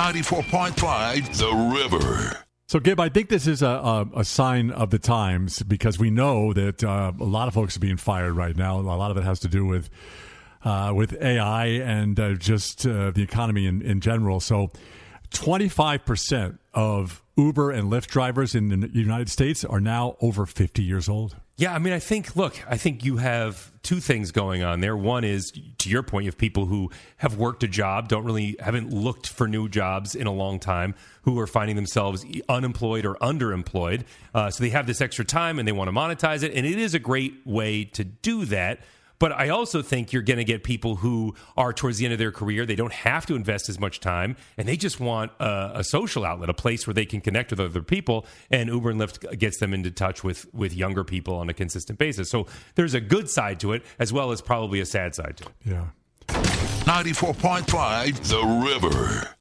94.5 The River. So, Gib, I think this is a sign of the times because we know that a lot of folks are being fired right now. A lot of it has to do with AI and just the economy in general. So 25% of Uber and Lyft drivers in the United States are now over 50 years old. Yeah, I mean, I think you have two things going on there. One is, to your point, you have people who have worked a job, haven't looked for new jobs in a long time, who are finding themselves unemployed or underemployed. So they have this extra time and they want to monetize it. And it is a great way to do that. But I also think you're going to get people who are towards the end of their career. They don't have to invest as much time, and they just want a social outlet, a place where they can connect with other people. And Uber and Lyft gets them into touch with younger people on a consistent basis. So there's a good side to it, as well as probably a sad side to it. Yeah. 94.5 The River.